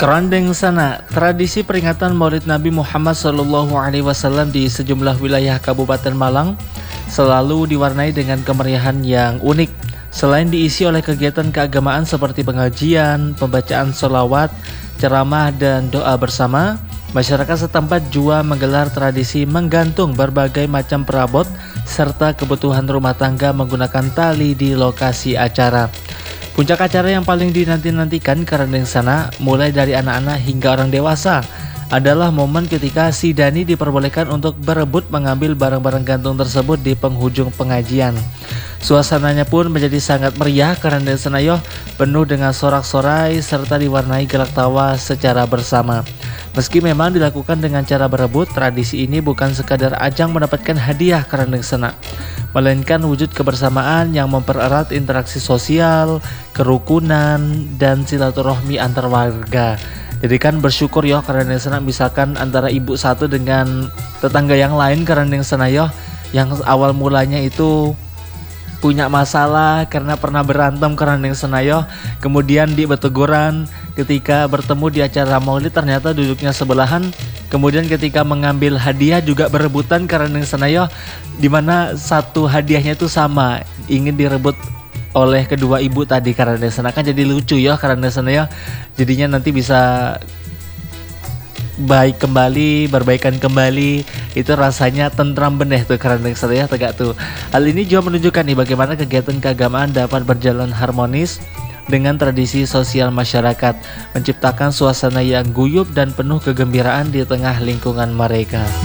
Kerandeng sana, tradisi peringatan Maulid Nabi Muhammad SAW di sejumlah wilayah Kabupaten Malang selalu diwarnai dengan kemeriahan yang unik. Selain diisi oleh kegiatan keagamaan seperti pengajian, pembacaan sholawat, ceramah, dan doa bersama, masyarakat setempat juga menggelar tradisi menggantung berbagai macam perabot serta kebutuhan rumah tangga menggunakan tali di lokasi acara. Puncak acara yang paling dinanti-nantikan Kerandeng sana, mulai dari anak-anak hingga orang dewasa, adalah momen ketika si Dani diperbolehkan untuk berebut mengambil barang-barang gantung tersebut di penghujung pengajian. Suasananya pun menjadi sangat meriah Kerandeng Senayoh, penuh dengan sorak-sorai serta diwarnai gelak tawa secara bersama. Meski memang dilakukan dengan cara berebut, tradisi ini bukan sekadar ajang mendapatkan hadiah Kerandeng Sena, melainkan wujud kebersamaan yang mempererat interaksi sosial, kerukunan, dan silaturahmi antar warga. Jadi kan bersyukur ya Kerandeng Sena, misalkan antara ibu satu dengan tetangga yang lain Kerandeng Senayoh, yang awal mulanya itu punya masalah karena pernah berantem Kerandeng Senayoh, kemudian berteguran ketika bertemu di acara maulid, ternyata duduknya sebelahan, kemudian ketika mengambil hadiah juga berebutan Kerandeng Senayoh, dimana satu hadiahnya itu sama, ingin direbut oleh kedua ibu tadi Kerandeng Sena. Kan jadi lucu ya Kerandeng Senayoh, jadinya nanti bisa baik kembali, berbaikan kembali, itu rasanya tentram beneh tuh Kerandeng Senayoh tegak tuh. Hal ini juga menunjukkan nih bagaimana kegiatan keagamaan dapat berjalan harmonis dengan tradisi sosial masyarakat, menciptakan suasana yang guyup dan penuh kegembiraan di tengah lingkungan mereka.